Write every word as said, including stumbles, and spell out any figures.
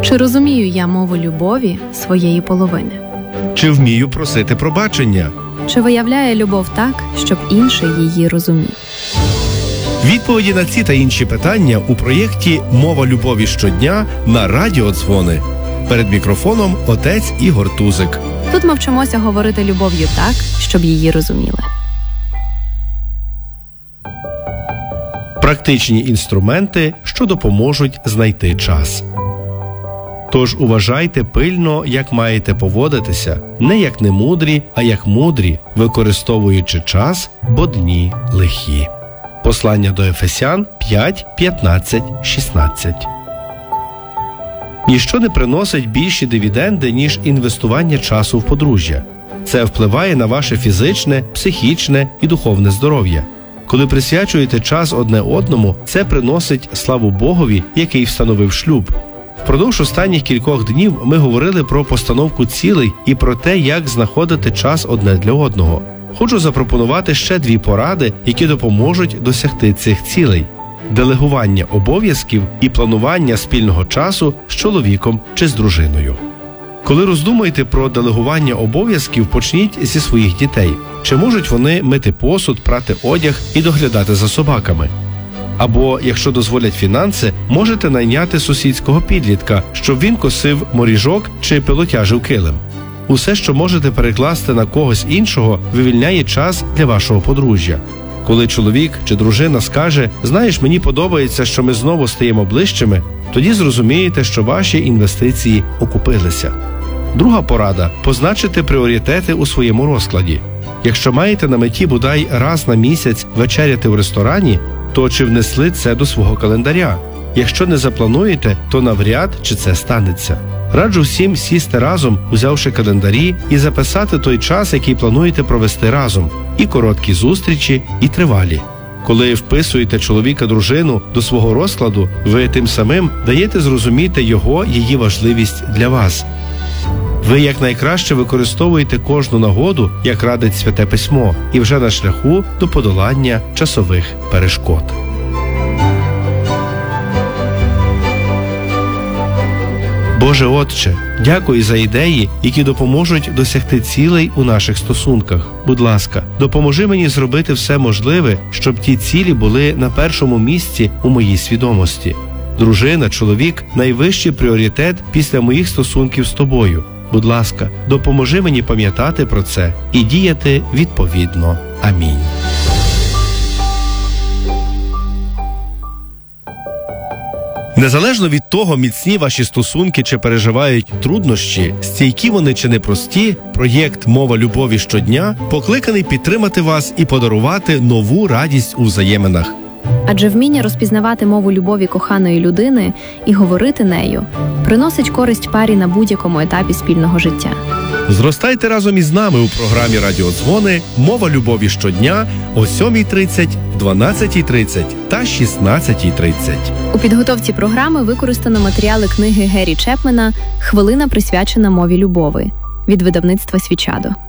Чи розумію я мову любові своєї половини? Чи вмію просити пробачення? Чи виявляє любов так, щоб інший її розумів? Відповіді на ці та інші питання у проєкті «Мова любові щодня» на Радіо Дзвони. Перед мікрофоном отець Ігор Тузик. Тут ми вчимося говорити любов'ю так, щоб її розуміли. Практичні інструменти, що допоможуть знайти час. Тож уважайте пильно, як маєте поводитися, не як немудрі, а як мудрі, використовуючи час, бо дні лихі. Послання до Ефесян п'ять, п'ятнадцять, шістнадцять. Ніщо не приносить більші дивіденди, ніж інвестування часу в подружжя. Це впливає на ваше фізичне, психічне і духовне здоров'я. Коли присвячуєте час одне одному, це приносить славу Богові, який встановив шлюб. Впродовж останніх кількох днів ми говорили про постановку цілей і про те, як знаходити час одне для одного. Хочу запропонувати ще дві поради, які допоможуть досягти цих цілей. Делегування обов'язків і планування спільного часу з чоловіком чи з дружиною. Коли роздумуєте про делегування обов'язків, почніть зі своїх дітей. Чи можуть вони мити посуд, прати одяг і доглядати за собаками? Або, якщо дозволять фінанси, можете найняти сусідського підлітка, щоб він косив моріжок чи пилотяжив килим. Усе, що можете перекласти на когось іншого, вивільняє час для вашого подружжя. Коли чоловік чи дружина скаже «Знаєш, мені подобається, що ми знову стаємо ближчими», тоді зрозумієте, що ваші інвестиції окупилися. Друга порада – позначити пріоритети у своєму розкладі. Якщо маєте на меті бодай раз на місяць вечеряти в ресторані, то чи внесли це до свого календаря? Якщо не заплануєте, то навряд чи це станеться. Раджу всім сісти разом, узявши календарі, і записати той час, який плануєте провести разом. І короткі зустрічі, і тривалі. Коли вписуєте чоловіка-дружину до свого розкладу, ви тим самим даєте зрозуміти його, її важливість для вас. Ви якнайкраще використовуєте кожну нагоду, як радить Святе Письмо, і вже на шляху до подолання часових перешкод. Боже Отче, дякую за ідеї, які допоможуть досягти цілей у наших стосунках. Будь ласка, допоможи мені зробити все можливе, щоб ті цілі були на першому місці у моїй свідомості. Дружина, чоловік – найвищий пріоритет після моїх стосунків з Тобою. Будь ласка, допоможи мені пам'ятати про це і діяти відповідно. Амінь. Незалежно від того, міцні ваші стосунки чи переживають труднощі, стійкі вони чи непрості, проєкт «Мова любові щодня» покликаний підтримати вас і подарувати нову радість у взаєминах. Адже вміння розпізнавати мову любові коханої людини і говорити нею приносить користь парі на будь-якому етапі спільного життя. Зростайте разом із нами у програмі «Радіо Дзвони» «Мова любові щодня» о сьомій тридцять, дванадцятій тридцять та шістнадцятій тридцять. У підготовці програми використано матеріали книги Гері Чепмена «Хвилина, присвячена мові любові» від видавництва «Свічадо».